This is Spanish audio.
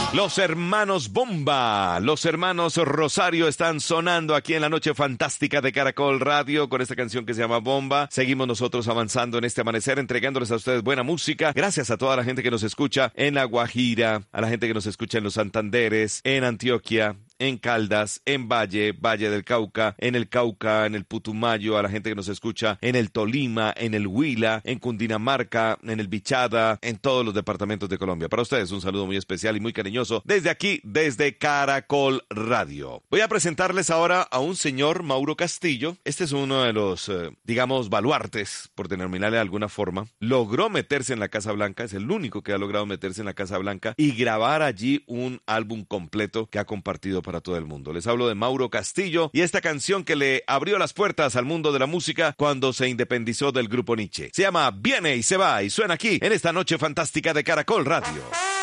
Los hermanos Bomba, los hermanos Rosario están sonando aquí en la noche fantástica de Caracol Radio con esta canción que se llama Bomba. Seguimos nosotros avanzando en este amanecer, entregándoles a ustedes buena música. Gracias a toda la gente que nos escucha en La Guajira, a la gente que nos escucha en los Santanderes, en Antioquia, en Caldas, en Valle del Cauca, en el Putumayo, a la gente que nos escucha en el Tolima, en el Huila, en Cundinamarca, en el Bichada, en todos los departamentos de Colombia. Para ustedes un saludo muy especial y muy cariñoso desde aquí, desde Caracol Radio. Voy a presentarles ahora a un señor, Mauro Castillo. Este es uno de los, baluartes, por denominarle de alguna forma. Logró meterse en la Casa Blanca, es el único que ha logrado meterse en la Casa Blanca y grabar allí un álbum completo que ha compartido para todo el mundo. Les hablo de Mauro Castillo y esta canción que le abrió las puertas al mundo de la música cuando se independizó del grupo Nietzsche. Se llama Viene y se va y suena aquí en esta noche fantástica de Caracol Radio.